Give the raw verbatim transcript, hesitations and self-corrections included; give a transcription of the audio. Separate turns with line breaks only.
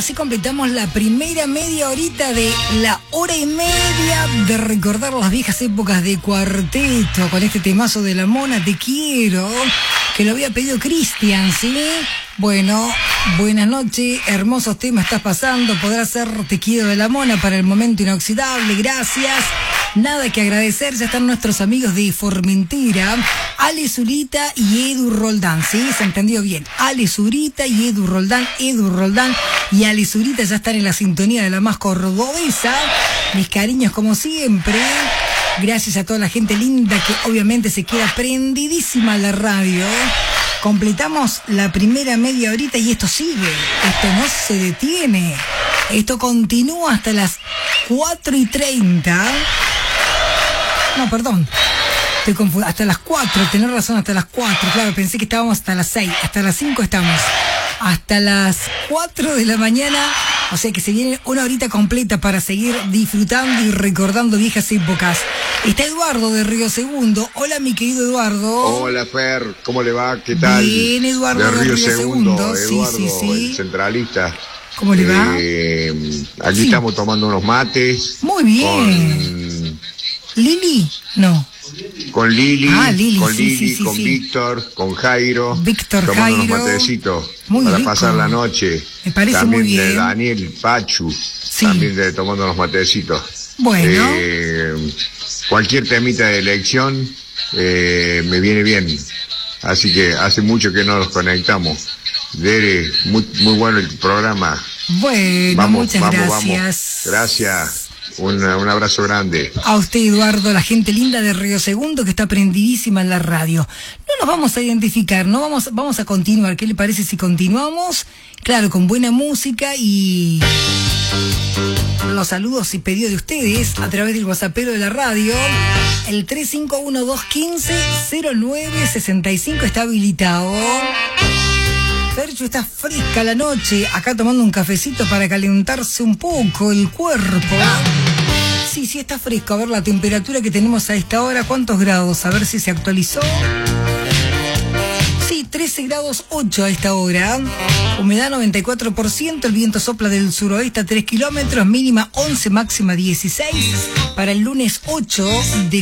así completamos la primera media horita de la hora y media de recordar las viejas épocas de Cuarteto con este temazo de La Mona, Te Quiero, que lo había pedido Cristian, ¿sí? Bueno, buenas noches, hermosos temas estás pasando, podrás ser Te Quiero de La Mona para el momento inoxidable, gracias. Nada que agradecer, ya están nuestros amigos de Formentera, Ale Zurita y Edu Roldán, ¿sí? Se entendió bien. Ale Zurita y Edu Roldán, Edu Roldán y Ale Zurita ya están en la sintonía de la más cordobesa. Mis cariños como siempre. Gracias a toda la gente linda que obviamente se queda prendidísima a la radio. Completamos la primera media horita y esto sigue. Esto no se detiene. Esto continúa hasta las cuatro y treinta. No, perdón. Estoy confundido. Hasta las cuatro, tenés razón, hasta las cuatro. Claro, pensé que estábamos hasta las seis. Hasta las cinco estamos. Hasta las cuatro de la mañana. O sea que se viene una horita completa para seguir disfrutando y recordando viejas épocas. Está Eduardo de Río Segundo. Hola, mi querido Eduardo.
Hola, Fer. ¿Cómo le va? ¿Qué tal?
Bien, Eduardo de, de Río, Río Segundo. Segundo.
Eduardo,
sí, sí, sí.
El centralista.
¿Cómo le va?
Eh, aquí sí. Estamos tomando unos mates.
Muy bien. Con... ¿Lili? No.
Con Lili,
ah, Lili
con,
sí,
Lili,
sí, sí,
con
sí.
Víctor, con Jairo.
Víctor,
tomando
Jairo.
unos matecitos
muy
para
rico.
pasar la noche.
Me parece
también
muy bien.
De Daniel Pachu,
sí.
también de tomando unos matecitos.
Bueno.
Eh, cualquier temita de elección eh, me viene bien. Así que hace mucho que no nos conectamos. Dere, muy, muy bueno el programa.
Bueno,
vamos,
muchas
vamos,
gracias.
Vamos. Gracias. Un, un abrazo grande.
A usted, Eduardo, la gente linda de Río Segundo que está prendidísima en la radio. No nos vamos a identificar, no vamos, vamos a continuar. ¿Qué le parece si continuamos? Claro, con buena música y los saludos y pedidos de ustedes a través del WhatsAppero de la radio. El tres cinco uno dos uno cinco cero nueve seis cinco está habilitado. Fercho, está fresca la noche, acá tomando un cafecito para calentarse un poco el cuerpo. Sí, sí, está fresco. A ver la temperatura que tenemos a esta hora, ¿cuántos grados? A ver si se actualizó. Sí, trece grados ocho a esta hora. Humedad noventa y cuatro por ciento, el viento sopla del suroeste a tres kilómetros, mínima once, máxima dieciséis. Para el lunes ocho de